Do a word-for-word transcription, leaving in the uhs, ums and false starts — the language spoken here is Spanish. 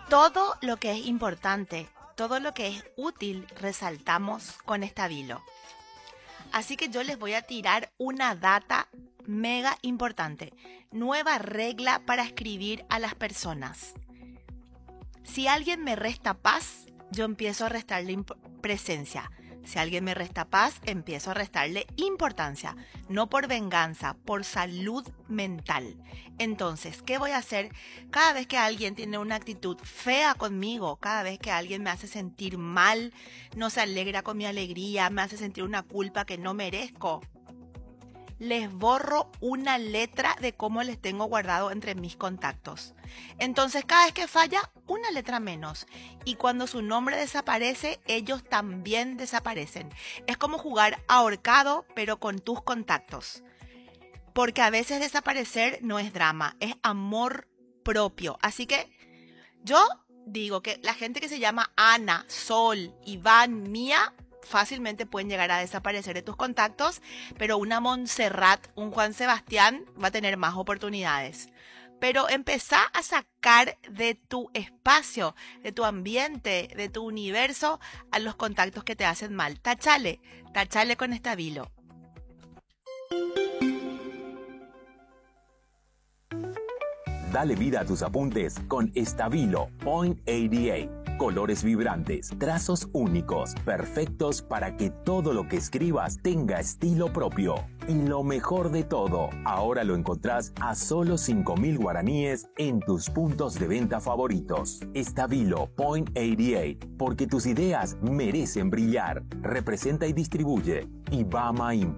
Todo lo que es importante, todo lo que es útil, resaltamos con estabilo. Así que yo les voy a tirar una data mega importante. Nueva regla para escribir a las personas. Si alguien me resta paz, yo empiezo a restarle presencia. Si alguien me resta paz, empiezo a restarle importancia. No por venganza, por salud mental. Entonces, ¿qué voy a hacer? Cada vez que alguien tiene una actitud fea conmigo, cada vez que alguien me hace sentir mal, no se alegra con mi alegría, me hace sentir una culpa que no merezco, les borro una letra de cómo les tengo guardado entre mis contactos. Entonces, cada vez que falla, una letra menos. Y cuando su nombre desaparece, ellos también desaparecen. Es como jugar ahorcado, pero con tus contactos. Porque a veces desaparecer no es drama, es amor propio. Así que yo digo que la gente que se llama Ana, Sol, Iván, Mía, fácilmente pueden llegar a desaparecer de tus contactos, pero una Montserrat, un Juan Sebastián va a tener más oportunidades. Pero empezá a sacar de tu espacio, de tu ambiente, de tu universo a los contactos que te hacen mal. Tachale, tachale con estabilo. Dale vida a tus apuntes con Estabilo Point ochenta y ocho. Colores vibrantes, trazos únicos, perfectos para que todo lo que escribas tenga estilo propio. Y lo mejor de todo, ahora lo encontrás a solo cinco mil guaraníes en tus puntos de venta favoritos. Estabilo Point ochenta y ocho, porque tus ideas merecen brillar. Representa y distribuye Ibama Import.